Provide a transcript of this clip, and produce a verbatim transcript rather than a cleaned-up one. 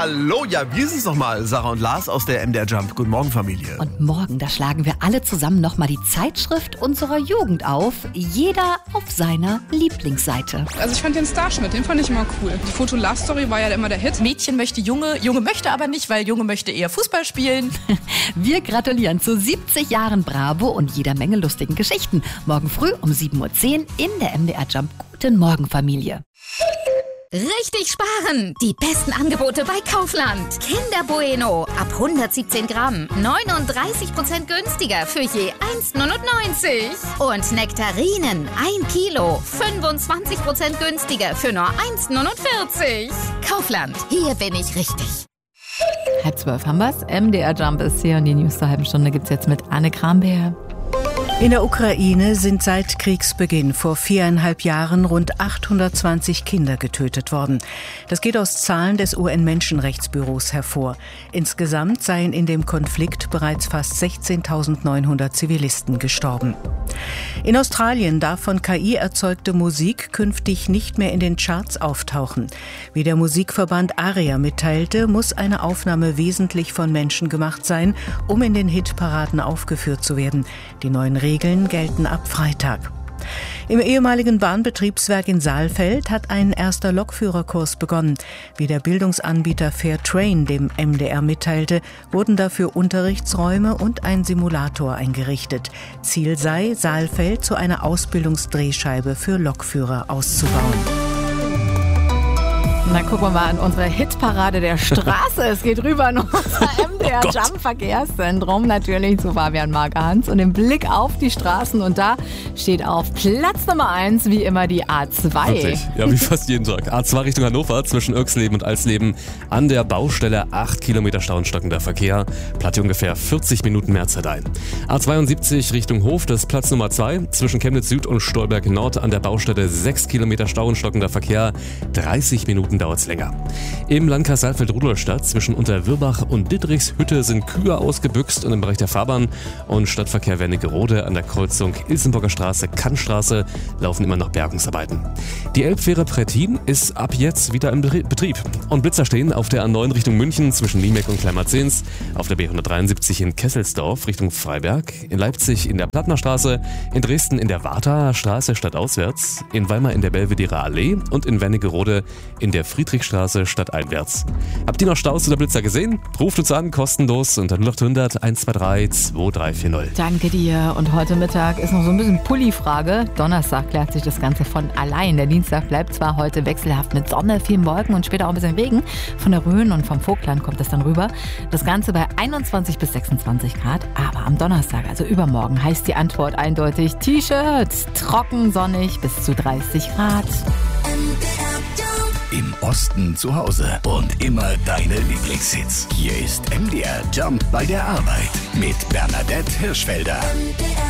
Hallo, ja, wir sind's nochmal, Sarah und Lars aus der M D R Jump. Guten Morgen, Familie. Und morgen, da schlagen wir alle zusammen nochmal die Zeitschrift unserer Jugend auf. Jeder auf seiner Lieblingsseite. Also ich fand den Starschnitt, den fand ich immer cool. Die Foto-Love-Story war ja immer der Hit. Mädchen möchte Junge, Junge möchte aber nicht, weil Junge möchte eher Fußball spielen. Wir gratulieren zu siebzig Jahren Bravo und jeder Menge lustigen Geschichten. Morgen früh um sieben Uhr zehn in der M D R Jump. Guten Morgen, Familie. Richtig sparen! Die besten Angebote bei Kaufland. Kinder Bueno ab hundertsiebzehn Gramm. neununddreißig Prozent günstiger für je eins neunundneunzig. Und Nektarinen ein Kilo. fünfundzwanzig Prozent günstiger für nur eins neunundvierzig. Kaufland, hier bin ich richtig. Halb zwölf haben wir's. M D R Jump ist hier und die News zur halben Stunde gibt's jetzt mit Anne Krambeer. In der Ukraine sind seit Kriegsbeginn vor viereinhalb Jahren rund achthundertzwanzig Kinder getötet worden. Das geht aus Zahlen des U N-Menschenrechtsbüros hervor. Insgesamt seien in dem Konflikt bereits fast sechzehntausendneunhundert Zivilisten gestorben. In Australien darf von K I erzeugte Musik künftig nicht mehr in den Charts auftauchen. Wie der Musikverband ARIA mitteilte, muss eine Aufnahme wesentlich von Menschen gemacht sein, um in den Hitparaden aufgeführt zu werden. Die neuen Regeln gelten ab Freitag. Im ehemaligen Bahnbetriebswerk in Saalfeld hat ein erster Lokführerkurs begonnen. Wie der Bildungsanbieter Fairtrain dem M D R mitteilte, wurden dafür Unterrichtsräume und ein Simulator eingerichtet. Ziel sei, Saalfeld zu einer Ausbildungsdrehscheibe für Lokführer auszubauen. Na, gucken wir mal an unsere Hitparade der Straße. Es geht rüber in unser M D R Oh Jump Verkehrszentrum, natürlich zu Fabian Marker-Hans und den Blick auf die Straßen. Und da steht auf Platz Nummer eins wie immer die A zwei. Wirklich? Ja, wie fast jeden Tag. A zwei Richtung Hannover, zwischen Irxleben und Alsleben. An der Baustelle acht Kilometer Stau und stockender Verkehr. Plant ungefähr vierzig Minuten mehr Zeit ein. A zweiundsiebzig Richtung Hof, das ist Platz Nummer zwei. Zwischen Chemnitz Süd und Stolberg Nord an der Baustelle sechs Kilometer Stau und stockender Verkehr. dreißig Minuten dauert es länger. Im Landkreis Saalfeld-Rudolstadt zwischen Unterwirbach und Dittrichshütte sind Kühe ausgebüxt und im Bereich der Fahrbahn und Stadtverkehr Wernigerode an der Kreuzung Ilsenburger Straße, Kannstraße laufen immer noch Bergungsarbeiten. Die Elbfähre Prettin ist ab jetzt wieder im Betrieb. Und Blitzer stehen auf der A neun Richtung München zwischen Niemek und Kleinmarzens, auf der B hundertdreiundsiebzig in Kesselsdorf Richtung Freiberg, in Leipzig in der Plattner Straße, in Dresden in der Wartaer Straße stadtauswärts, in Weimar in der Belvederer Allee und in Wernigerode in der Friedrichstraße stadteinwärts. Habt ihr noch Staus oder Blitzer gesehen? Ruft uns an, kostenlos unter null acht hundert eins zwei drei zwei drei vier null. Danke dir. Und heute Mittag ist noch so ein bisschen Pulli-Frage. Donnerstag klärt sich das Ganze von allein. Der Dienstag bleibt zwar heute wechselhaft mit Sonne, vielen Wolken und später auch ein bisschen Regen. Von der Rhön und vom Vogtland kommt es dann rüber. Das Ganze bei einundzwanzig bis sechsundzwanzig Grad. Aber am Donnerstag, also übermorgen, heißt die Antwort eindeutig T-Shirt. Trocken, sonnig bis zu dreißig Grad. Im Osten zu Hause und immer deine Lieblingshits. Hier ist M D R Jump bei der Arbeit mit Bernadette Hirschfelder.